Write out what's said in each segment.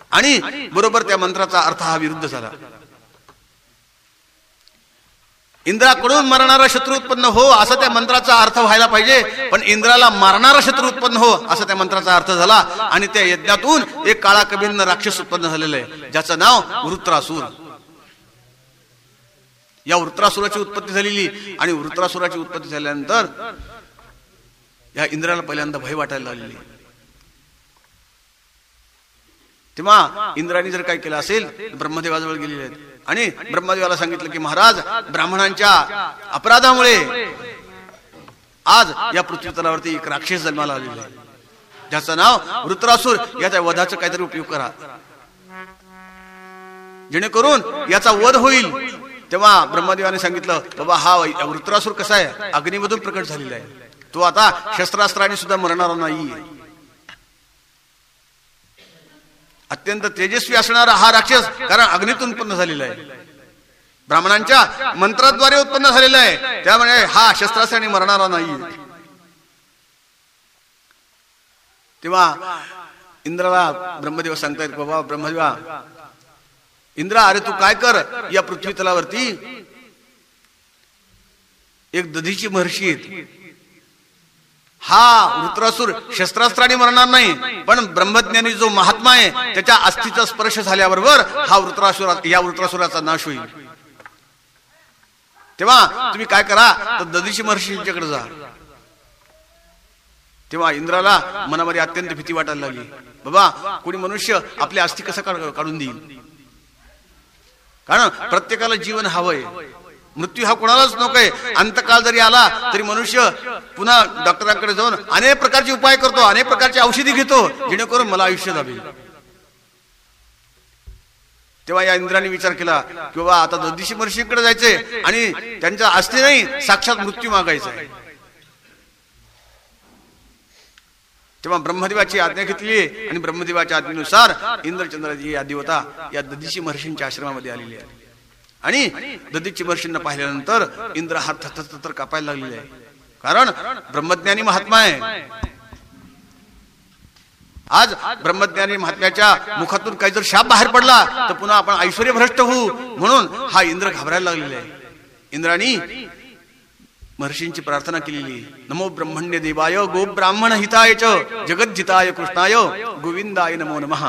आणि बरोबर त्या मंत्राचा अर्थ हा विरुद्ध झाला. इंद्राकडून मरणारा शत्रू उत्पन्न हो असा त्या मंत्राचा अर्थ व्हायला पाहिजे, पण इंद्राला मारणारा शत्रू उत्पन्न हो असा त्या मंत्राचा अर्थ झाला. आणि त्या यज्ञातून एक काळा कभिन्न राक्षस उत्पन्न झालेलं आहे, ज्याचं नाव वृत्रासूर. या वृत्रासुराची उत्पत्ती झालेली, आणि वृत्रासुराची उत्पत्ती झाल्यानंतर या इंद्राला पहिल्यांदा भय वाटायला लागलेली. तेव्हा इंद्राने जर काय केलं असेल, ब्रह्मदेवाजवळ गेलेले आहेत आणि ब्रह्मदेवाला सांगितलं की महाराज, ब्राह्मणांच्या अपराधामुळे आज या पृथ्वी तलावरती एक राक्षस जन्माला आलेला आहे, ज्याचं नाव वृत्रासूर. याच्या वधाचा काहीतरी उपयोग करा, जेणेकरून याचा वध होईल. तेव्हा ब्रह्मदेवाने सांगितलं, बाबा हा वृत्रासूर कसा आहे, अग्नीमधून प्रकट झालेला आहे, तो आता शस्त्रास्त्राने सुद्धा मरणारा नाही. अत्यंत तेजस्वी असणारा हा राक्षस, कारण अग्नीतून उत्पन्न झालेला आहे, ब्राह्मणांच्या मंत्राद्वारे उत्पन्न झालेला आहे, त्यामुळे हा शस्त्रास्त्राने मरणारा नाही. तेव्हा इंद्राला ब्रह्मदेव सांगतायत, बाबा ब्रह्मदेवा, इंद्रा अरे तू काय कर, या पृथ्वी तलावरती एक दधीची महर्षी आहेत, हा वृत्रासूर शस्त्रास्त्राने मरणार नाही, पण ब्रह्मज्ञानी जो महात्मा आहे त्याच्या अस्थीचा स्पर्श झाल्याबरोबर हा या वृत्रासुराचा नाश होईल. तेव्हा तुम्ही काय करा, तर दधीची महर्षींच्याकडे जा. तेव्हा इंद्राला मनामध्ये अत्यंत भीती वाटायला लागली, बाबा कोणी मनुष्य आपल्या अस्थी कसा काढून देईल, कारण प्रत्येकाला जीवन हवंय, मृत्यू हा कोणालाच नकोय. अंतकाळ जरी आला तरी मनुष्य पुन्हा डॉक्टरांकडे जाऊन अनेक प्रकारचे उपाय करतो, अनेक प्रकारची औषधी घेतो, जेणेकरून मला आयुष्य लाभेल. तेव्हा या इंद्राने विचार केला की बाबा आता दधीची महर्षींकडे जायचंय आणि त्यांच्या अस्थी नाही, साक्षात मृत्यू मागायचा आहे. तेव्हा ब्रह्मदेवाची आज्ञा घेतली आणि ब्रह्मदेवाच्या आज्ञेनुसार इंद्रचंद्राजी या देवता या दधीची महर्षींच्या आश्रमामध्ये आलेली आहे. आणि दधीची महर्षींना पाहिल्यानंतर इंद्र हा थरथर कापायला लागलेले आहे, कारण ब्रह्मज्ञानी महात्मा आहे. आज ब्रह्मज्ञानी महात्म्याच्या मुखातून काही जर शाप बाहेर पडला तर पुन्हा आपण ऐश्वर्य भ्रष्ट होऊ, म्हणून हा इंद्र घाबरायला लागलेला आहे. इंद्राणी महर्षींची प्रार्थना केलेली, नमो ब्रह्मण्य देवाय गो ब्राह्मण हिताय च जगज्जिताय कृष्णाय गोविंदाय नमो नमः.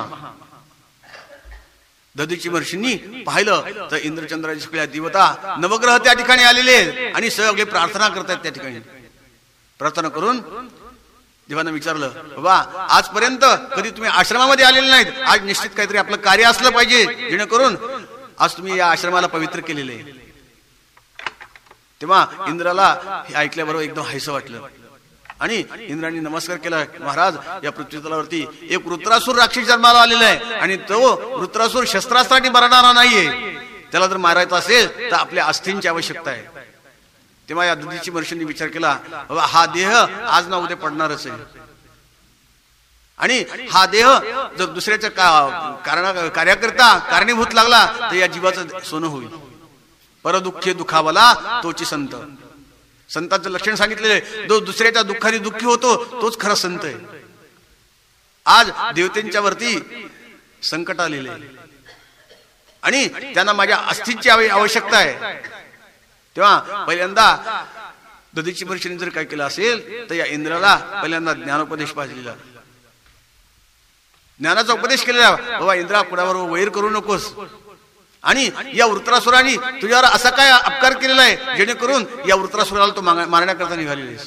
दधीची महर्षींनी पाहिलं तर इंद्रचंद्राची सगळ्या देवता नवग्रह त्या ठिकाणी आलेले आणि सगळे प्रार्थना करतात. त्या ठिकाणी प्रार्थना करून देवांना विचारलं, बाबा आजपर्यंत कधी तुम्ही आश्रमामध्ये आलेले नाहीत, आज निश्चित काहीतरी आपलं कार्य असलं पाहिजे, जेणेकरून आज तुम्ही या आश्रमाला पवित्र केलेले आहे. तेव्हा इंद्राला हे ऐकल्याबरोबर एकदम हायसं वाटलं आणि इंद्राने नमस्कार केला, महाराज या पृथ्वी तलावरती एक वृत्रासूर राक्षस जन्माला आलेला आहे आणि तो वृत्रासूर शस्त्रास्त्राने मरणारा नाहीये, त्याला जर मारायचं असेल तर आपल्या अस्थींची आवश्यकता आहे. तेव्हा या दधीची महर्षींनी विचार केला, बाबा हा देह आज ना उद्या पडणारच आहे आणि हा देह जर दुसऱ्याच्या कार्याकरता कारणीभूत लागला तर या जीवाचं सोनं होईल. परदुःखे दुखावला तोची संत. संतांचं लक्षण सांगितलेलं आहे, जो दुसऱ्याच्या दुःखाने दुःखी होतो तोच खरा संत आहे. आज देवतेंच्या वरती संकट आलेले आहे आणि त्यांना माझ्या अस्थींची आवश्यकता आहे. तेव्हा पहिल्यांदा दधीची महर्षीने जर काय केलं असेल तर या इंद्राला पहिल्यांदा ज्ञानोपदेश पाहिलेला, ज्ञानाचा उपदेश केलेला, बाबा इंद्रा कुणाबरोबर वैर करू नकोस आणि या वृत्रासुराने तुझ्यावर असा काय अपकार केलेला आहे जेणेकरून या वृत्रासुराला तो मारण्याकरता निघालेला आहेस.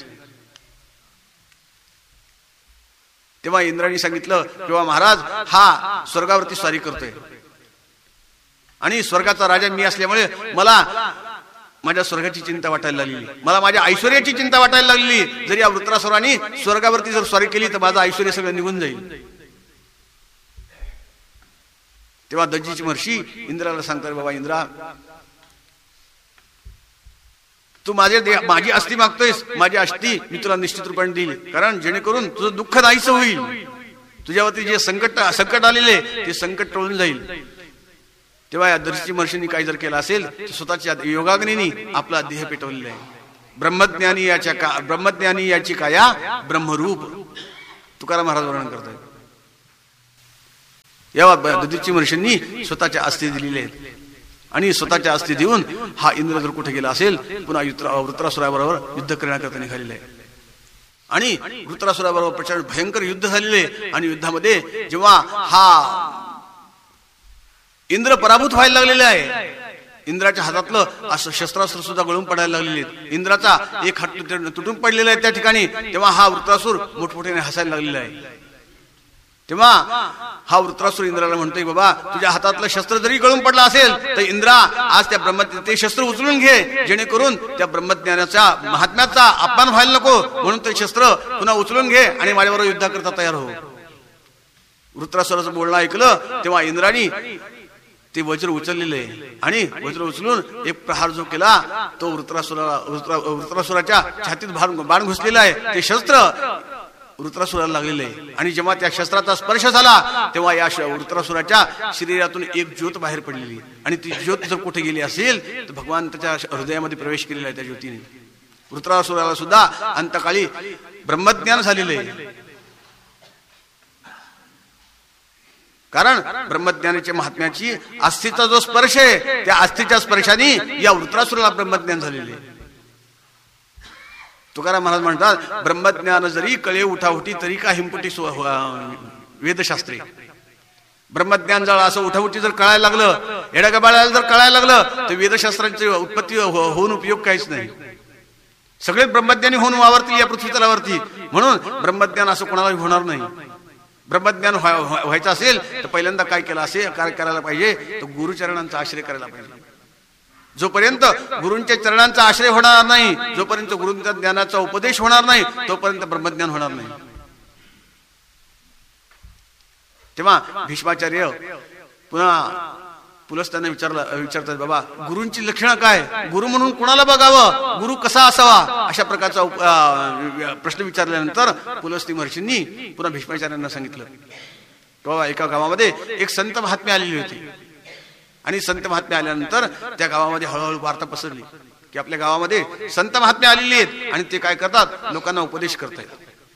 तेव्हा इंद्राने सांगितलं किंवा महाराज हा स्वर्गावरती स्वारी करतोय आणि स्वर्गाचा राजा मी असल्यामुळे मला माझ्या स्वर्गाची चिंता वाटायला लागली, मला माझ्या ऐश्वर्याची चिंता वाटायला लागली. जर या वृत्रासुराने स्वर्गावरती जर स्वारी केली तर माझं ऐश्वर्य सगळं निघून जाईल. तेव्हा दधीची महर्षी इंद्राला सांगतात, बाबा इंद्रा तू माझी अस्थी मागतोयस, माझी अस्थी मी तुला निश्चित रूपाने देईल, कारण जेणेकरून तुझं दुःख नाहीच होईल, तुझ्यावरती जे संकट आलेले ते संकट टळून जाईल. तेव्हा या दधीची महर्षींनी काही जर केलं असेल तर स्वतःच्या योगाग्नीने आपला देह पेटवलेला आहे. ब्रह्मज्ञानी याची काया ब्रह्मरूप तुकाराम महाराज वर्णन करतात. या दधीची महर्षींनी स्वतःच्या अस्थी दिलेले आहेत आणि स्वतःच्या अस्थी देऊन हा इंद्र जर कुठे गेला असेल पुन्हा वृत्रासुराबरोबर युद्ध करण्याकरता निघालेला आहे. आणि वृत्रासुराबरोबर प्रचंड भयंकर युद्ध झालेले आणि युद्धामध्ये जेव्हा हा इंद्र पराभूत व्हायला लागलेला आहे, इंद्राच्या हातातलं असं शस्त्रास्त्र सुद्धा गळून पडायला लागलेले आहेत, इंद्राचा एक हात तुटून पडलेला आहे त्या ठिकाणी, तेव्हा हा वृत्रासूर मोठमोठ्याने हसायला लागलेला आहे. तेव्हा हा वृत्रासूर इंद्राला म्हणतोय, बाबा तुझ्या हातातलं शस्त्र जरी गळून पडला असेल तर इंद्रा आज त्या ते शस्त्र उचलून घे, जेणेकरून त्या ब्रह्मज्ञानाच्या महात्म्याचा अपमान व्हायला नको, म्हणून ते शस्त्र पुन्हा उचलून घे आणि माझ्याबरोबर युद्ध करता तयार हो. वृत्रासुराचं बोलणं ऐकलं तेव्हा इंद्राणी ते वज्र उचललेले आणि वज्र उचलून एक प्रहार जो केला तो वृत्रासुराच्या छातीत बाण घुसलेला आहे, ते शस्त्र वृत्रासुराला लागलेले आहे. आणि जेव्हा त्या शस्त्राचा स्पर्श झाला तेव्हा या वृत्रासुराच्या शरीरातून एक ज्योत बाहेर पडलेली आणि ती ज्योत जर कुठे गेली असेल तर भगवान त्याच्या हृदयामध्ये प्रवेश केलेला आहे त्या ज्योतीने. वृत्रासुराला सुद्धा अंतकाळी ब्रह्मज्ञान झालेले आहे, कारण ब्रह्मज्ञानाच्या महात्म्याची अस्थिचा जो स्पर्श आहे त्या अस्थिच्या स्पर्शाने या वृत्रासुराला ब्रह्मज्ञान झालेले आहे. तुकाराम महाराज म्हणतात, ब्रह्मज्ञान जरी कळे उठाउठी तरी का हिंपुटी वेदशास्त्री. ब्रह्मज्ञान जर असं उठाउठी जर कळायला लागलं, येड्यागबाळाला जर कळायला लागलं तर वेदशास्त्रांची उत्पत्ती होऊन उपयोग काहीच नाही. सगळे ब्रह्मज्ञानी होऊन वावरतील या पृथ्वी तलावरती, म्हणून ब्रह्मज्ञान असं कोणाला होणार नाही. ब्रह्मज्ञान व्हायचं असेल तर पहिल्यांदा काय केलं असेल, काय करायला पाहिजे, तर गुरुचरणांचा आश्रय करायला पाहिजे. जोपर्यंत गुरूंच्या चरणांचा आश्रय होणार नाही, जोपर्यंत गुरूंच्या ज्ञानाचा उपदेश होणार नाही, तोपर्यंत ब्रह्मज्ञान होणार नाही. तेव्हा भीष्माचार्य पुन्हा पुलस्त्यांना विचारतात, बाबा गुरूंची लक्षणं काय, गुरु म्हणून कुणाला बघावं, गुरु कसा असावा, अशा प्रकारचा प्रश्न विचारल्यानंतर पुलस्ती महर्षींनी पुन्हा भीष्माचार्यांना सांगितलं, बाबा एका गावामध्ये एक संत महात्मे आलेली होती आणि संत महात्मे आल्यानंतर त्या गावामध्ये हळूहळू वार्ता पसरली की आपल्या गावामध्ये संत महात्मे आलेली आहेत आणि ते काय करतात, लोकांना उपदेश करतायत.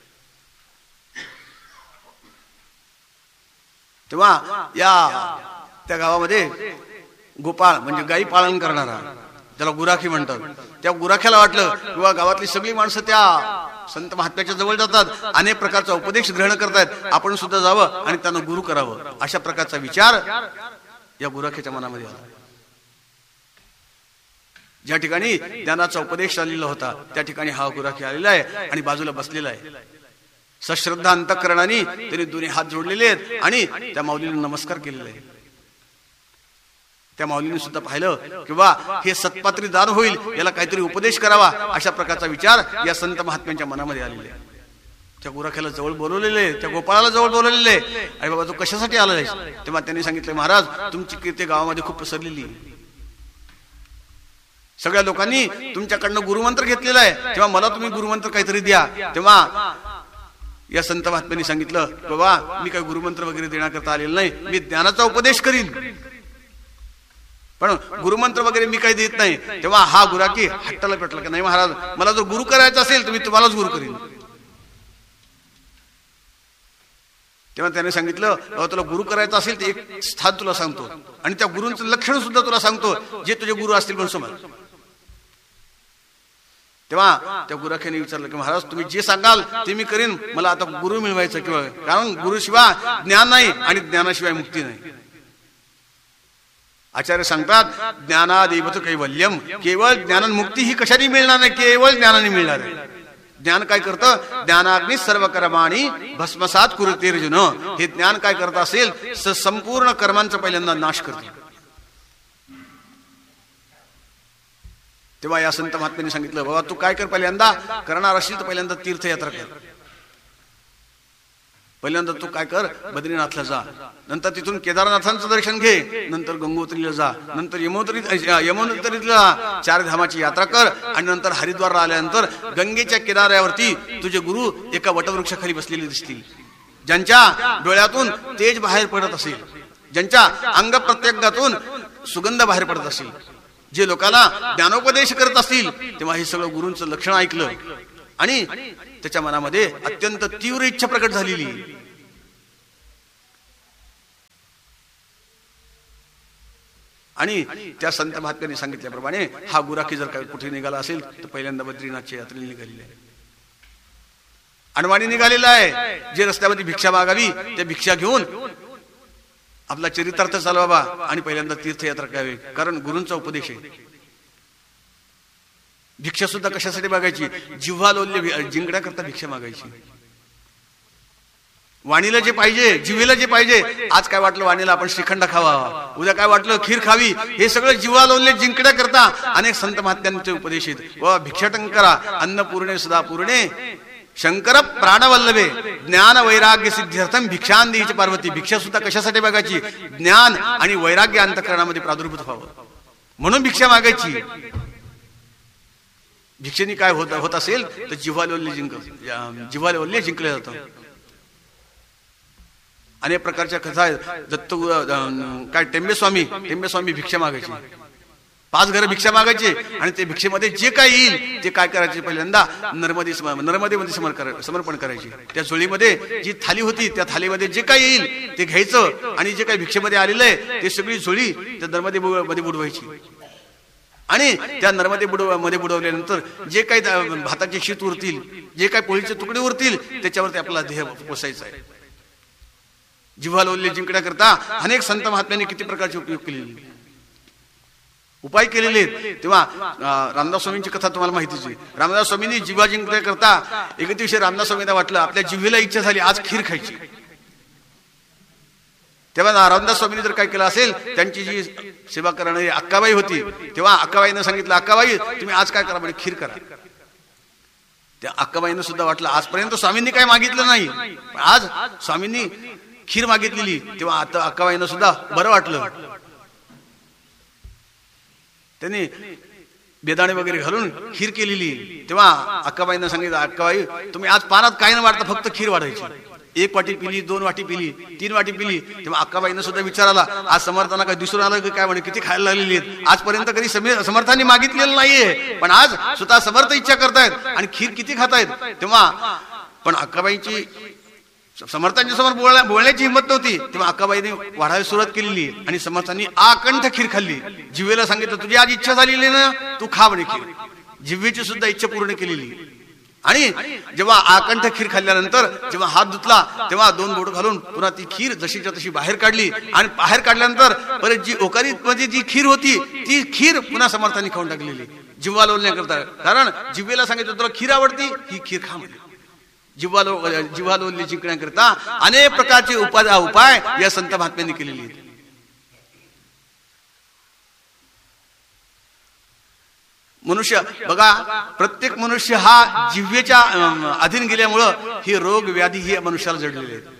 तेव्हा या त्या गावामध्ये गोपाळ म्हणजे गाई पालन करणारा, त्याला गुराखी म्हणतात, त्या गुराख्याला वाटलं किंवा गावातली सगळी माणसं त्या संत महात्म्याच्या जवळ जातात, अनेक प्रकारचा उपदेश ग्रहण करतायत, आपण सुद्धा जावं आणि त्यांना गुरु करावं, अशा प्रकारचा विचार या गुराख्याच्या मनामध्ये आला. ज्या ठिकाणी ज्ञानाचा उपदेश चाललेला होता त्या ठिकाणी हा गुराखी आलेला आहे आणि बाजूला बसलेला आहे. सश्रद्धा अंतःकरणाने त्यांनी दोन्ही हात जोडलेले आहेत आणि त्या माऊलीला नमस्कार केलेला आहे. त्या माऊलीने सुद्धा पाहिलं किंवा हे सत्पात्री दान होईल, याला काहीतरी उपदेश करावा, अशा प्रकारचा विचार या संत महात्म्यांच्या मनामध्ये आलेले आहे. त्या गुराख्याला जवळ बोलवलेले, त्या गोपाळाला जवळ बोलवलेले, अरे बाबा तू कशासाठी आलाय, तेव्हा त्यांनी सांगितलं, महाराज तुमची कीर्ती गावामध्ये खूप पसरलेली, सगळ्या लोकांनी तुमच्याकडनं गुरुमंत्र घेतलेला आहे, तेव्हा मला तुम्ही गुरुमंत्र काहीतरी द्या. तेव्हा या संत महात्म्यांनी सांगितलं, बाबा मी काही गुरुमंत्र वगैरे देण्याकरता आलेलं नाही, मी ज्ञानाचा उपदेश करीन, पण गुरुमंत्र वगैरे मी काही देत नाही. तेव्हा हा गुराखी हट्टाला पेटला की नाही महाराज, मला जर गुरु करायचं असेल तर मी तुम्हालाच गुरु करीन. तेव्हा त्याने सांगितलं, बाबा तुला गुरु करायचं असेल तर एक स्थान तुला सांगतो आणि त्या गुरूंचं लक्षण सुद्धा तुला सांगतो, जे तुझे गुरु असतील म्हणून समज. तेव्हा त्या गुराख्याने विचारलं की महाराज तुम्ही जे सांगाल ते मी करीन, मला आता गुरु मिळवायचं किंवा, कारण गुरुशिवाय ज्ञान नाही आणि ज्ञानाशिवाय मुक्ती नाही. आचार्य सांगतात, ज्ञानादेवत कैवल्यम, केवळ ज्ञान मुक्ती ही कशाने मिळणार नाही, केवळ ज्ञानाने मिळणार आहे. ज्ञान काय करतं, ज्ञानाग्नी सर्व कर्माणी भस्मसात कुरुते अर्जुन. हे ज्ञान काय करत असेल, संपूर्ण कर्मांचा पहिल्यांदा नाश करते. तेव्हा या संत महात्म्यांनी सांगितलं, बाबा तू काय कर, पहिल्यांदा करणार असेल तर पहिल्यांदा तीर्थयात्रा कर. पहिल्यांदा तू काय कर, बद्रीनाथला जा, नंतर तिथून केदारनाथांचं दर्शन घे, नंतर गंगोत्रीला जा, नंतर यमुनोत्रीला 4 धामाची यात्रा कर आणि नंतर हरिद्वारला आल्यानंतर गंगेच्या किनाऱ्यावरती तुझे गुरु एका वटवृक्षाखाली बसलेले दिसतील, ज्यांच्या डोळ्यातून तेज बाहेर पडत असेल, ज्यांच्या अंग प्रत्यंगातून सुगंध बाहेर पडत असेल, जे लोकांना ज्ञानोपदेश करत असतील. तेव्हा हे सगळं गुरूंचं लक्षण ऐकलं आणि त्याच्या मनामध्ये अत्यंत तीव्र इच्छा प्रकट झालेली. आणि त्या संत महात्म्यांनी सांगितल्याप्रमाणे हा गुराखी जर काही कुठे निघाला असेल तर पहिल्यांदा बद्रीनाथच्या यात्रेला निघालेला आहे, अनवाणी निघालेला आहे. जे रस्त्यामध्ये भिक्षा मागावी त्या भिक्षा घेऊन आपला चरितार्थ चालवावा आणि पहिल्यांदा तीर्थयात्रा करावी, कारण गुरूंचा उपदेश आहे. भिक्षा सुद्धा कशासाठी मागायची? जिव्हा लोल्य जिंकण्याकरता भिक्षा मागायची. वाणीला जे पाहिजे, जिव्हेला जे पाहिजे, आज काय वाटलं वाणीला आपण श्रीखंड खावा, उद्या काय वाटलं खीर खावी, हे सगळं जिव्हालोल्य जिंकण्याकरता अनेक संत महात्म्यांचे उपदेश आहेत. व भिक्षाटन करा अन्नपूर्णे सदा पूर्णे शंकर प्राणवल्लभे ज्ञान वैराग्य सिद्ध्यर्थम भिक्षान देईची पार्वती. भिक्षा सुद्धा कशासाठी मागायची? ज्ञान आणि वैराग्य अंतःकरणामध्ये प्रादुर्भूत व्हावं म्हणून भिक्षा मागायची. भिक्षेने काय होत असेल तर जिव्हालोल्य जिंकलं जातं. अनेक प्रकारच्या कथा आहेत. दत्त काय टेंबेस्वामी भिक्षा मागायची, 5 घरं भिक्षा मागायचे आणि ते भिक्षेमध्ये जे काय येईल ते काय करायचे? पहिल्यांदा नर्मदेमध्ये समर्पण करायचे. त्या झोळीमध्ये जी थाली होती त्या थालीमध्ये जे काय येईल ते घ्यायचं आणि जे काही भिक्षेमध्ये आलेलं आहे ते सगळी झोळी त्या नर्मदेमध्ये बुडवायची. आणि त्या नर्मदेमध्ये बुडवल्यानंतर जे काही भाताचे शीत उरतील, जे काही पोळीचे तुकडे उरतील त्याच्यावरती आपला देह पोसायचा आहे. जिव्हालोल्य जिंकण्याकरता अनेक संत महात्म्यांनी किती प्रकारचे उपयोग केलेले, उपाय केलेले आहेत. तेव्हा रामदास स्वामींची कथा तुम्हाला माहितीच आहे. रामदास स्वामींनी जिव्हा जिंकण्याकरता एक दिवशी रामदास स्वामींना वाटलं आपल्या जिव्हेला इच्छा झाली आज खीर खायची. तेव्हा रामदास स्वामींनी जर काय केलं असेल, त्यांची जी सेवा करणारी अक्काबाई होती, तेव्हा अक्काबाईनं सांगितलं अक्काबाई तुम्ही आज काय करा म्हणजे खीर करा. त्या अक्काबाईनं सुद्धा वाटलं आजपर्यंत स्वामींनी काय मागितलं नाही, आज स्वामींनी खीर मागितलेली. तेव्हा आता अक्काबाईनं सुद्धा बरं वाटलं. त्यांनी बेदाणे वगैरे घालून खीर केलेली. तेव्हा अक्काबाईनं सांगितलं अक्काबाई तुम्ही आज पानात काय न वाटतं फक्त खीर वाढायची. 1 वाटी पिली, 2 वाटी पिली, 3 वाटी पिली. तेव्हा अक्काबाईनं सुद्धा विचाराला आज समर्थांना काय दिसून आलं की काय म्हणे किती खायला लागलेली आहेत. आजपर्यंत कधी समर्थांनी मागितलेलं नाहीये पण आज स्वतः समर्थ इच्छा करतायत आणि खीर किती खातायत. तेव्हा पण अक्काबाईची समर्थांच्या समोर बोलण्याची हिंमत नव्हती. तेव्हा अक्काबाईने वाढायला सुरुवात केलेली आणि समर्थांनी आकंठ खीर खाल्ली. जिव्हेला सांगितलं तुझी आज इच्छा झालेली ना तू खा म्हणे खीर. जिव्हेची सुद्धा इच्छा पूर्ण केलेली. आणि जेव्हा आकंठ खीर खाल्ल्यानंतर जेव्हा हात धुतला तेव्हा 2 बोट घालून पुन्हा ती खीर जशीच्या तशी बाहेर काढली आणि बाहेर काढल्यानंतर परत जी ओकारीत मध्ये जी खीर होती ती खीर पुन्हा समर्थांनी खाऊन टाकलेली. जिव्हा लोलण्याकरता, कारण जिव्हेला सांगितलं तुला खीर आवडती ही खीर खा म्हणे. जिव्हालोल्य जिंकण्याकरता अनेक प्रकारचे उपाय या संत महात्म्यांनी केलेले आहेत. मनुष्य बघा, प्रत्येक मनुष्य हा जिव्हेच्या अधीन गेल्यामुळं हे रोग व्याधी ही मनुष्याला जडलेले आहेत.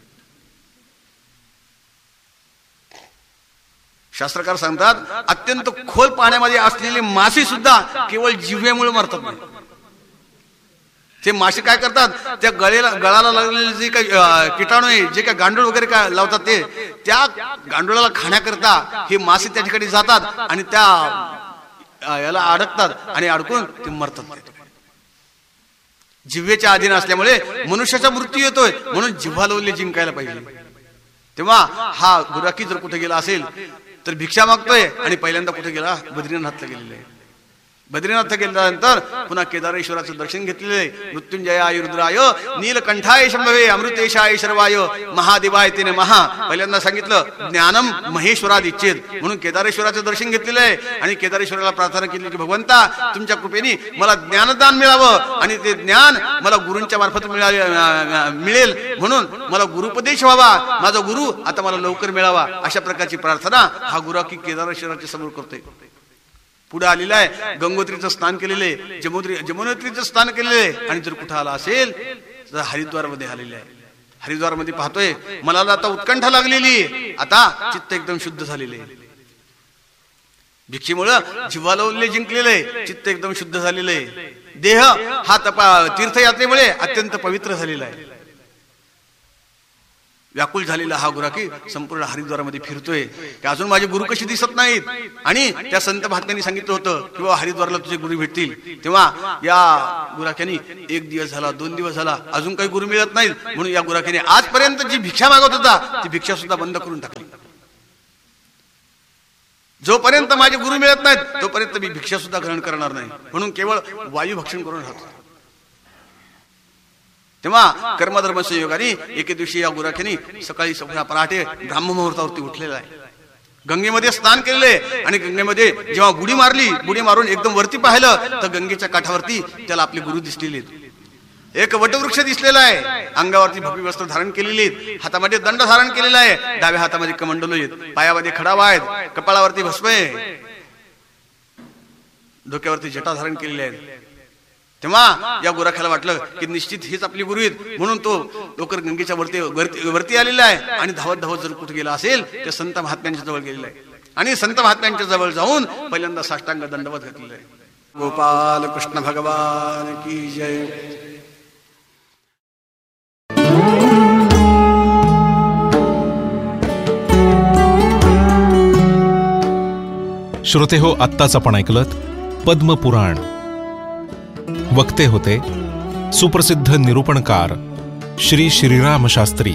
शास्त्रकार सांगतात अत्यंत खोल पाण्यामध्ये असलेले मासे सुद्धा केवळ जिव्हेमुळे मरतात नाही. ते मासे काय करतात, त्या गळाला लागलेले जे काही किटाणू आहे, जे काही गांडूळ वगैरे काय लावतात ते त्या गांडुळाला खाण्याकरता हे मासे त्या ठिकाणी जातात आणि त्या याला अडकतात आणि अडकून ते मरतात. जिव्हेच्या अधीन असल्यामुळे मनुष्याचा मृत्यू येतोय. म्हणून जिव्हालोल्य जिंकायला पाहिजे. तेव्हा हा गुराखी जर कुठे गेला असेल तर भिक्षा मागतोय आणि पहिल्यांदा कुठे गेला, बद्रीनाथला गेलेला आहे. बद्रीनाथ गेल्यानंतर पुन्हा केदारेश्वराचं दर्शन घेतलेले. मृत्युंजयाय रुद्राय नीलकंठाय शंभवे अमृतेशाय शर्वाय महादेवाय तिने महा. पहिल्यांदा सांगितलं ज्ञानम महेश्वराद इच्छेद, म्हणून केदारेश्वराचं दर्शन घेतलेलं आहे आणि केदारेश्वराला प्रार्थना केली की भगवंता तुमच्या कृपेने मला ज्ञानदान मिळावं आणि ते ज्ञान मला गुरूंच्या मार्फत मिळेल, म्हणून मला गुरुपदेश व्हावा, माझा गुरु आता मला लवकर मिळावा. अशा प्रकारची प्रार्थना हा गुराखी केदारेश्वराच्या समोर करतोय. पुढे आलेला आहे गंगोत्रीचं स्नान केलेले, जमुनोत्रीचं स्नान केलेले आणि जर कुठं आला असेल तर हरिद्वार मध्ये आलेले आहे. हरिद्वार मध्ये पाहतोय मला आता उत्कंठा लागलेली, आता चित्त एकदम शुद्ध झालेले. भिक्षेमुळं जिव्हालोल्य जिंकलेले, चित्त एकदम शुद्ध झालेले. देह हा तीर्थयात्रेमुळे अत्यंत पवित्र झालेला आहे. व्याकुल झालेला हा गुराखी संपूर्ण हरिद्वारामध्ये फिरतोय की अजून माझे गुरु कशी दिसत नाहीत. आणि त्या संत महात्म्यांनी सांगितलं होतं की बाबा हरिद्वारला तुझे गुरु भेटतील. तेव्हा या गुराख्यानी 1 दिवस झाला, 2 दिवस झाला, अजून काही गुरु मिळत नाहीत. म्हणून या गुराख्याने आजपर्यंत जी भिक्षा मागत होता ती भिक्षा सुद्धा बंद करून टाकली. जोपर्यंत माझे गुरु मिळत नाहीत तोपर्यंत मी भिक्षा सुद्धा ग्रहण करणार नाही, म्हणून केवळ वायू भक्षण करून राहतो. तेव्हा कर्मधर्म संयोगाने एके दिवशी या गुराख्यानी सकाळी पहाटे ब्राह्म मुहूर्तावरती उठलेला आहे, गंगेमध्ये स्नान केलेले आणि गंगेमध्ये जेव्हा बुडी मारून एकदम वरती पाहिलं तर गंगेच्या काठावरती त्याला आपले गुरु दिसलेले, एक वटवृक्ष दिसलेला आहे, अंगावरती भगवी वस्त्र धारण केलेली आहेत, हातामध्ये दंड धारण केलेला आहे, डाव्या हातामध्ये कमंडलू आहेत, पायामध्ये खडावा आहेत, कपाळावरती भस्म आहे, डोक्यावरती जटा धारण केलेली आहे. तेव्हा या गुराख्याला वाटलं की निश्चित हेच आपले गुरु आहेत, म्हणून तो लवकर गंगेच्या वरती आलेला आहे आणि धावत धावत जर कुठे गेला असेल तर संत महात्म्यांच्या जवळ गेलेला आहे आणि संत महात्म्यांच्या जवळ जाऊन पहिल्यांदा साष्टांग दंडवत घातलेला आहे. गोपाल कृष्ण भगवान की जय. श्रोते हो, आत्ताच आपण ऐकलत पद्मपुराण. वक्ते होते सुप्रसिद्ध निरूपणकार श्री श्रीराम शास्त्री.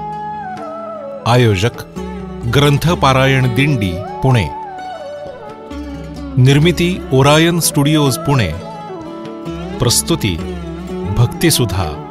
आयोजक ग्रंथपारायण दिंडी पुणे. निर्मिती ओरायन स्टुडिओज पुणे. प्रस्तुती भक्तिसुधा.